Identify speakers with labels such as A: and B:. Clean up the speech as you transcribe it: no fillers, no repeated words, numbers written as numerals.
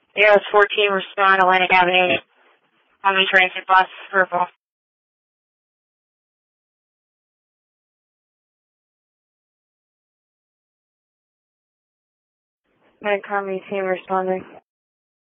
A: Yes, 14 respond, Atlantic Avenue. Omni Transit bus, purple. Atlantic Harmony team responding.